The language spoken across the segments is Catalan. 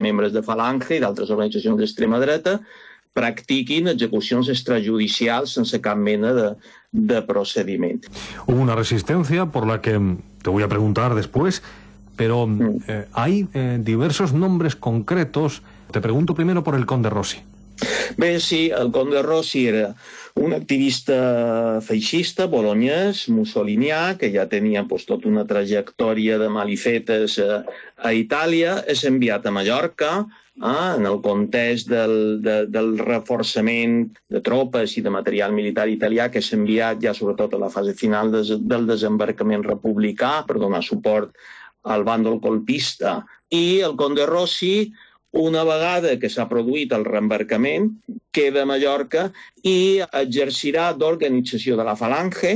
membres de Falange i d'altres organitzacions d'extrema dreta practiquin execucions extrajudicials sense cap mena de procediment. Hubo una resistencia por la que te voy a preguntar después, pero hay diversos nombres concretos. Te pregunto primero por el Conde Rossi. Bé, sí, el Conde Rossi era un activista feixista bolonyès, mussolinià, que ja tenia tota una trajectòria de malifetes a Itàlia. És enviat a Mallorca en el context del reforçament de tropes i de material militar italià, que s'ha enviat ja sobretot a la fase final del desembarcament republicà per donar suport al bàndol colpista. I el Conde Rossi, una vegada que s'ha produït el reembarcament, queda a Mallorca i exercirà d'organització de la Falange.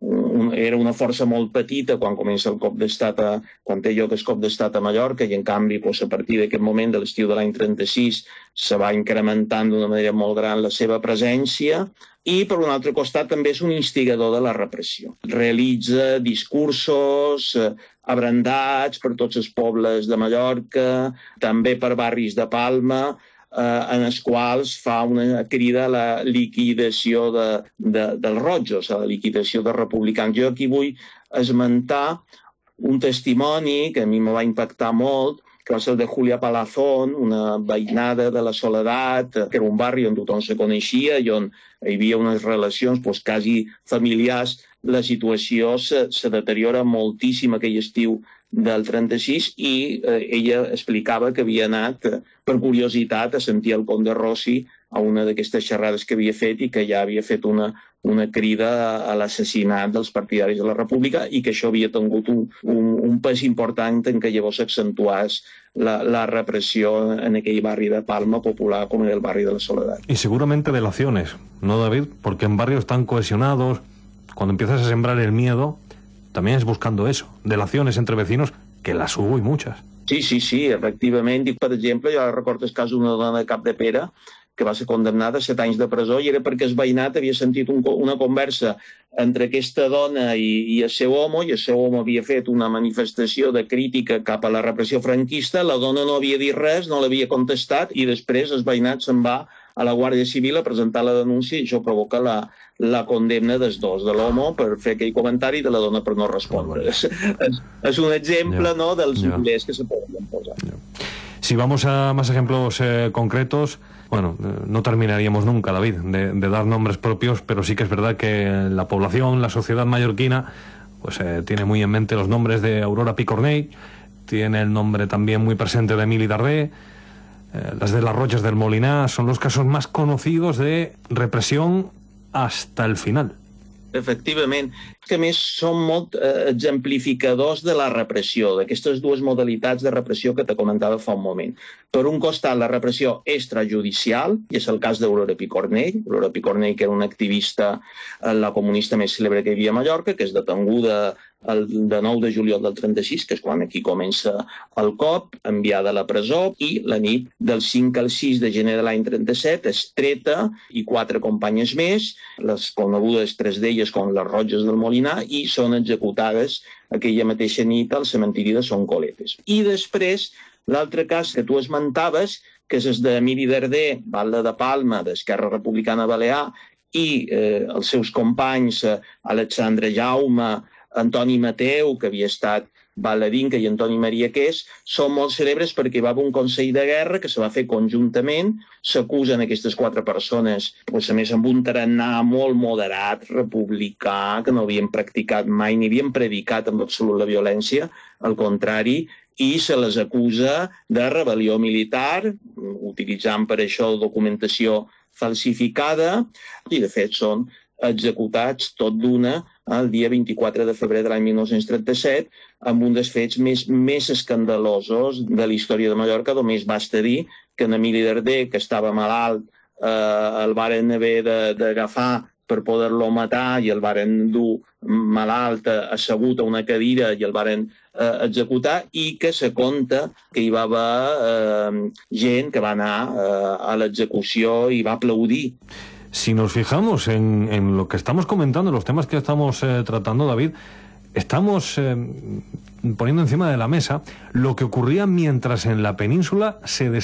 Era una força molt petita quan comença el cop d'estat, quan té lloc el cop d'estat a Mallorca, i en canvi a partir d'aquest moment, de l'estiu de l'any 36, se va incrementant d'una manera molt gran la seva presència. I, per un altre costat, també és un instigador de la repressió. Realitza discursos abrandats per tots els pobles de Mallorca, també per barris de Palma, en els quals fa una crida a la liquidació dels rojos, a la liquidació dels republicans. Jo aquí vull esmentar un testimoni que a mi me va impactar molt, que va ser el de Julia Palazón, una veïnada de la Soledat, que era un barri on tothom se coneixia i on hi havia unes relacions quasi familiars. La situació se deteriora moltíssim aquell estiu del 36 i ella explicava que havia anat per curiositat a sentir el Conde Rossi a una d'aquestes xerrades que havia fet i que ja havia fet una crida a l'assassinat dels partidaris de la República i que això havia tingut un pes important en què llavors s'accentués la repressió en aquell barri de Palma popular com era el barri de la Soledat. Y seguramente delaciones, ¿no, David? Porque en barrios tan cohesionados, cuando empiezas a sembrar el miedo, también es buscando eso, delaciones entre vecinos, que las hubo y muchas. Sí, efectivament. Per exemple, jo recordo el cas d'una dona de Capdepera que va ser condemnada a 7 anys de presó i era perquè el veïnat havia sentit una conversa entre aquesta dona i el seu home, i el seu home havia fet una manifestació de crítica cap a la repressió franquista, la dona no havia dit res, no l'havia contestat, i després el veïnat se'n va a la Guàrdia Civil a presentar la denúncia i això provoca la condemna dels dos, de l'home per fer aquell comentari i de la dona per no respondre. És un exemple dels milers que se podrien posar. Si vamos a más ejemplos concretos, bueno, no terminaríamos nunca, David, de dar nombres propios, pero sí que es verdad que la población, la sociedad mallorquina, pues tiene muy en mente los nombres de Aurora Picornell, tiene el nombre también muy presente de Emili Darder, las de las Roches del Molinar, son los casos más conocidos de represión hasta el final. Efectivament, que a més són molt exemplificadors de la repressió, d'aquestes dues modalitats de repressió que te comentava fa un moment. Per un costat, la repressió extrajudicial, i és el cas d'Aurora Picornell. Aurora Picornell, que era una activista, la comunista més cèlebre que hi havia a Mallorca, que és detenguda el 9 de juliol del 36, que és quan aquí comença el cop, enviada a la presó, i la nit del 5 al 6 de gener de l'any 37 és treta i 4 companyes més, les conegudes 3 d'elles com les Roges del Molinar, i són executades aquella mateixa nit al cementiri de Son Coletes. I després, l'altre cas que tu esmentaves, que és el d'Emili Darder, batlle de Palma, d'Esquerra Republicana Balear, i els seus companys Alexandre Jaume, Antoni Mateu, que havia estat Baladinca, i Antoni Mariaqués, són molt cèlebres perquè hi va haver un Consell de Guerra que se va fer conjuntament, s'acusen aquestes 4 persones, a més amb un tarannà molt moderat, republicà, que no havien practicat mai ni havien predicat amb absolut la violència, al contrari, i se les acusa de rebel·lió militar, utilitzant per això documentació falsificada, i de fet són executats tot d'una el dia 24 de febrer de l'any 1937 amb un dels fets més escandalosos de la història de Mallorca. Només basta dir que en Emili Darder, que estava malalt, el varen haver d'agafar per poder-lo matar i el varen dur malalt assegut a una cadira i el varen executar, i que se conta que hi va haver gent que va anar a l'execució i va aplaudir. Si nos fijamos en lo que estamos comentando, los temas que estamos tratando, David, estamos poniendo encima de la mesa lo que ocurría mientras en la península se